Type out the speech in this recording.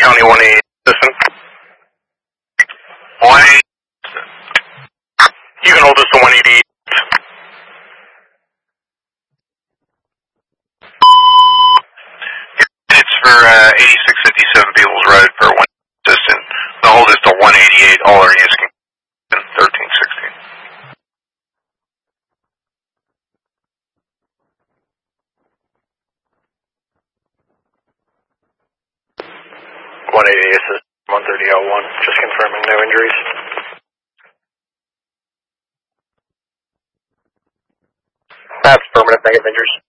County 188 assistant. 188. You can hold us to 188. It's for 8657 People's Road for one assistant. The hold is to 188. All our units can 1316. 188 assistant 13001. Just confirming no injuries. That's permanent, negative injuries.